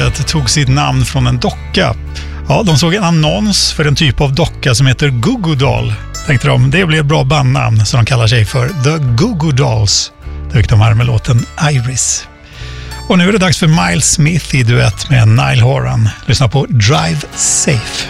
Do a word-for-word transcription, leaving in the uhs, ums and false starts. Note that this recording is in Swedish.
bandet tog sitt namn från en docka. Ja, de såg en annons för en typ av docka som heter Goo Goo Doll. Tänkte de, det blir ett bra bandnamn, så de kallar sig för The Goo Goo Dolls. Det fick de här med låten Iris. Och nu är det dags för Miles Smith i duett med Niall Horan. Lyssna på Drive Safe.